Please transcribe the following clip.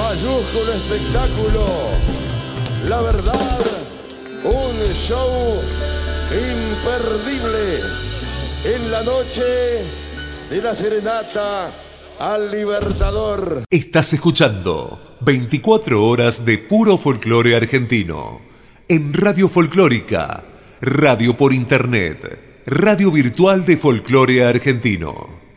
mayúsculo espectáculo. La verdad, un show imperdible en la noche de la serenata al Libertador. Estás escuchando 24 horas de puro folclore argentino en Radio Folclórica, radio por internet, radio virtual de folclore argentino.